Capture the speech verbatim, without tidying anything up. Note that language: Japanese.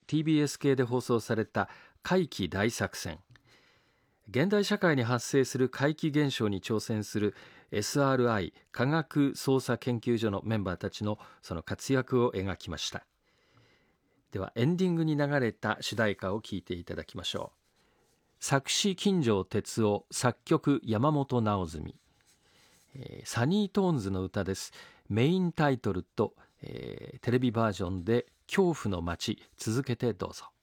ティービーエス 系で放送された怪奇大作戦。現代社会に発生する怪奇現象に挑戦する エスアールアイ 科学捜査研究所のメンバーたちのその活躍を描きました。ではエンディングに流れた主題歌を聴いていただきましょう。作詞金城哲夫、作曲山本直純、えー、サニートーンズの歌です。メインタイトルと、えー、テレビバージョンで恐怖の街、続けてどうぞ。